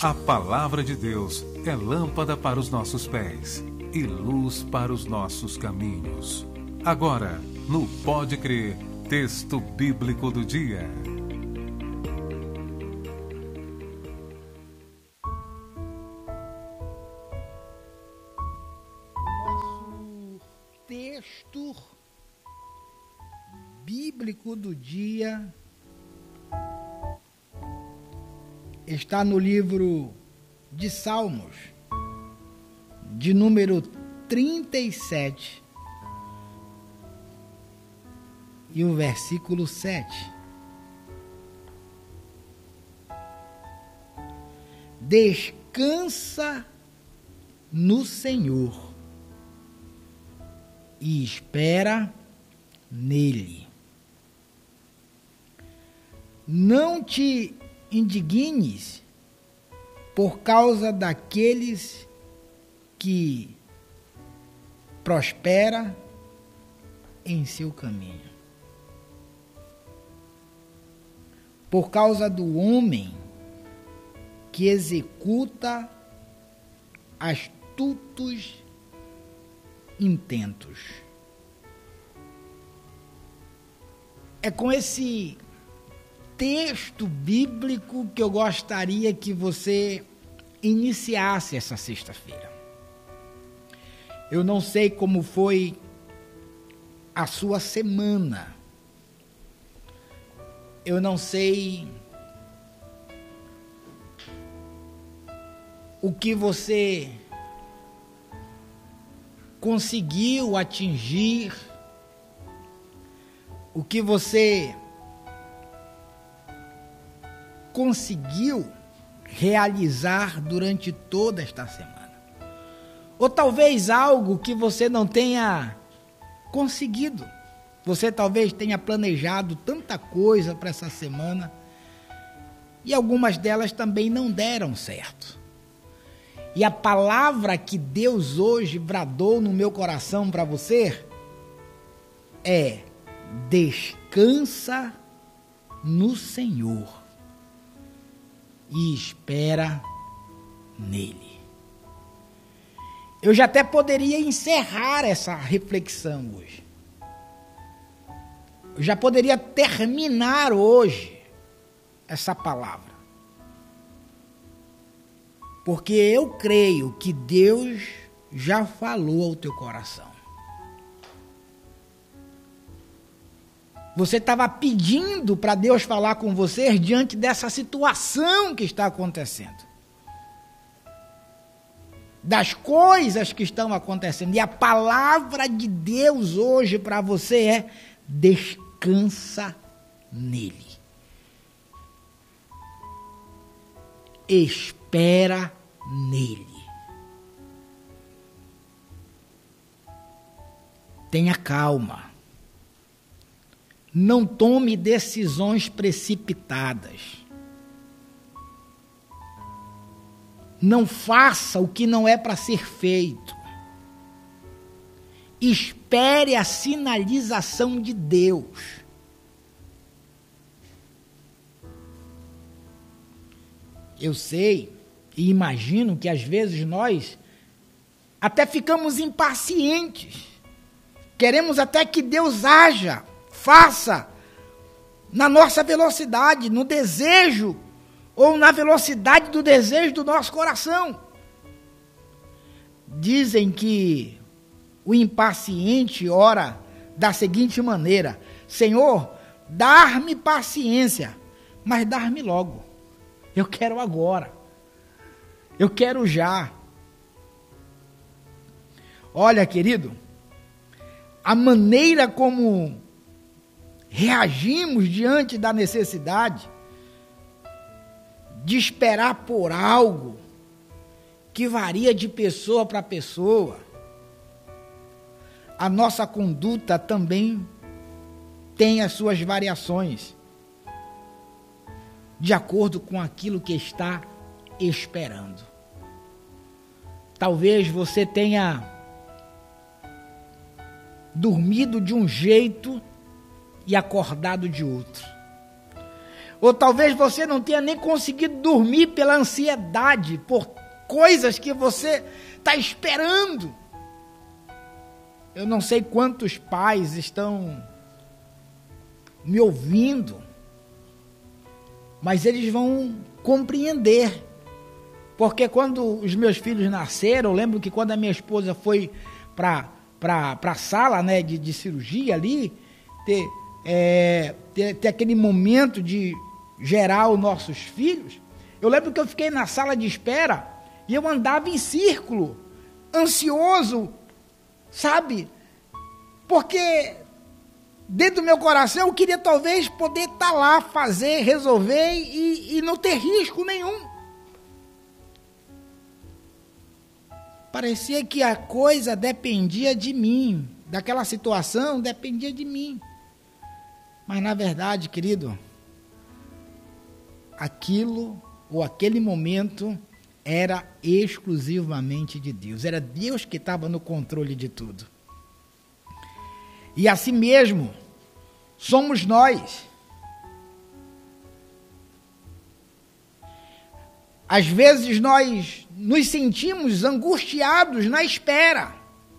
A Palavra de Deus é lâmpada para os nossos pés e luz para os nossos caminhos. Agora, no Pode Crer, texto bíblico do dia. Nosso texto bíblico do dia está no livro de Salmos, de número 37, e o versículo 7. Descansa no Senhor e espera nele. Não te indignes por causa daqueles que prospera em seu caminho. Por causa do homem que executa astutos intentos. É com esse texto bíblico que eu gostaria que você iniciasse essa sexta-feira. Eu não sei como foi a sua semana. Eu não sei o que você conseguiu atingir, o que você conseguiu realizar durante toda esta semana. Ou talvez algo que você não tenha conseguido. Você talvez tenha planejado tanta coisa para essa semana e algumas delas também não deram certo. E a palavra que Deus hoje bradou no meu coração para você é: descansa no Senhor e espera nele. Eu já até poderia encerrar essa reflexão hoje. Eu já poderia terminar hoje essa palavra. Porque eu creio que Deus já falou ao teu coração. Você estava pedindo para Deus falar com você diante dessa situação que está acontecendo. Das coisas que estão acontecendo. E a palavra de Deus hoje para você é: descansa nele. Espera nele. Tenha calma. Não tome decisões precipitadas. Não faça o que não é para ser feito. Espere a sinalização de Deus. Eu sei e imagino que às vezes nós até ficamos impacientes. Queremos até que Deus haja, faça na nossa velocidade, no desejo ou na velocidade do desejo do nosso coração. Dizem que o impaciente ora da seguinte maneira: Senhor, dar-me paciência, mas dar-me logo. Eu quero agora. Eu quero já. Olha, querido, a maneira como reagimos diante da necessidade de esperar por algo que varia de pessoa para pessoa. A nossa conduta também tem as suas variações, de acordo com aquilo que está esperando. Talvez você tenha dormido de um jeito e acordado de outro. Ou talvez você não tenha nem conseguido dormir pela ansiedade, por coisas que você está esperando. Eu não sei quantos pais estão me ouvindo, mas eles vão compreender. Porque quando os meus filhos nasceram, eu lembro que quando a minha esposa foi para a sala, né, de cirurgia ali, ter aquele momento de gerar os nossos filhos, eu lembro que eu fiquei na sala de espera e eu andava em círculo, ansioso, sabe? Porque dentro do meu coração eu queria talvez poder estar lá, fazer, resolver e não ter risco nenhum. Parecia que a coisa dependia de mim, daquela situação dependia de mim. Mas na verdade, querido, aquilo ou aquele momento era exclusivamente de Deus. Era Deus que estava no controle de tudo. E assim mesmo, somos nós. Às vezes nós nos sentimos angustiados na espera.